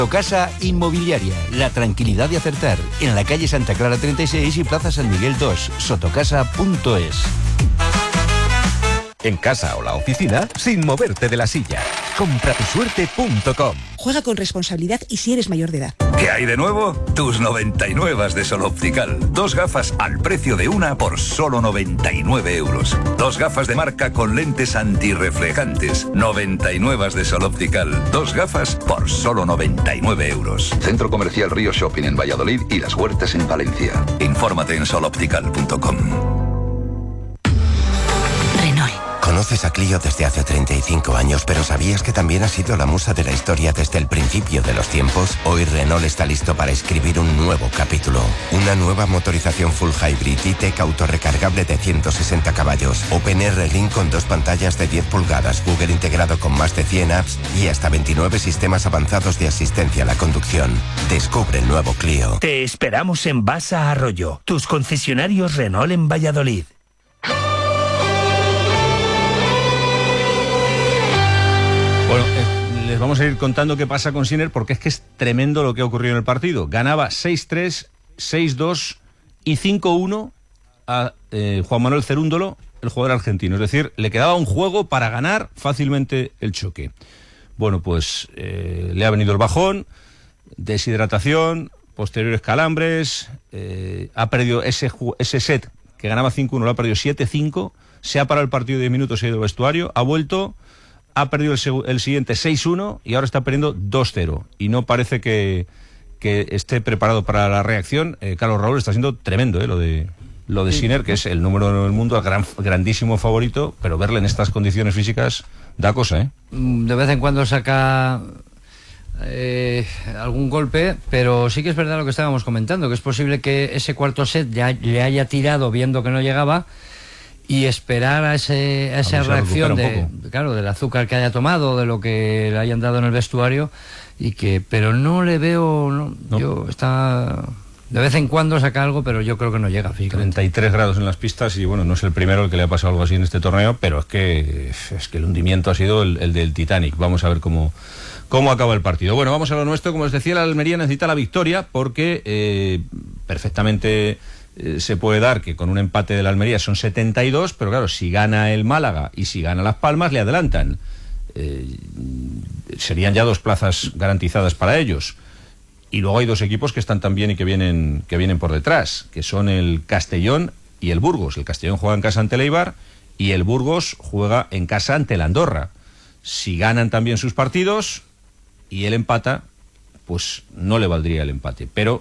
Sotocasa Inmobiliaria, la tranquilidad de acertar. En la calle Santa Clara 36 y Plaza San Miguel 2, sotocasa.es. En casa o la oficina, sin moverte de la silla. Compratusuerte.com. Juega con responsabilidad y si eres mayor de edad. ¿Qué hay de nuevo? Tus 99 de Sol Optical. 2 gafas al precio de una por solo 99 euros. 2 gafas de marca con lentes antirreflejantes. 99 de Sol Optical. 2 gafas por solo 99 euros. Centro Comercial Río Shopping en Valladolid y Las Huertas en Valencia. Infórmate en soloptical.com. Conoces a Clio desde hace 35 años, pero ¿sabías que también ha sido la musa de la historia desde el principio de los tiempos? Hoy Renault está listo para escribir un nuevo capítulo. Una nueva motorización full hybrid E-Tech autorrecargable de 160 caballos. OpenR Link con 2 pantallas de 10 pulgadas, Google integrado con más de 100 apps y hasta 29 sistemas avanzados de asistencia a la conducción. Descubre el nuevo Clio. Te esperamos en Basa Arroyo, tus concesionarios Renault en Valladolid. Bueno, les vamos a ir contando qué pasa con Sinner porque es que es tremendo lo que ha ocurrido en el partido. Ganaba 6-3, 6-2 y 5-1 a Juan Manuel Cerúndolo, el jugador argentino. Es decir, le quedaba un juego para ganar fácilmente el choque. Bueno, pues le ha venido el bajón, deshidratación, posteriores calambres, ha perdido ese set que ganaba 5-1, lo ha perdido 7-5, se ha parado el partido 10 minutos, se ha ido al vestuario, ha vuelto... Ha perdido el siguiente 6-1 y ahora está perdiendo 2-0. Y no parece que esté preparado para la reacción. Carlos Raúl, está siendo tremendo lo de Sinner, que es el número 1 del mundo, el grandísimo favorito, pero verle en estas condiciones físicas da cosa, ¿eh? De vez en cuando saca algún golpe, pero sí que es verdad lo que estábamos comentando, que es posible que ese cuarto set ya le haya tirado viendo que no llegaba. Y esperar a esa reacción del azúcar que haya tomado, de lo que le hayan dado en el vestuario, pero no le veo, no. Yo está de vez en cuando saca algo, pero yo creo que no llega. Fíjate. 33 grados en las pistas y bueno, no es el primero el que le ha pasado algo así en este torneo, pero es que el hundimiento ha sido el del Titanic. Vamos a ver cómo acaba el partido. Bueno, vamos a lo nuestro. Como os decía, la Almería necesita la victoria porque perfectamente se puede dar que con un empate de la Almería son 72, pero claro, si gana el Málaga y si gana Las Palmas le adelantan. Serían ya 2 plazas garantizadas para ellos. Y luego hay 2 equipos que están también y que vienen por detrás, que son el Castellón y el Burgos. El Castellón juega en casa ante el Eibar y el Burgos juega en casa ante el Andorra. Si ganan también sus partidos y él empata, pues no le valdría el empate, pero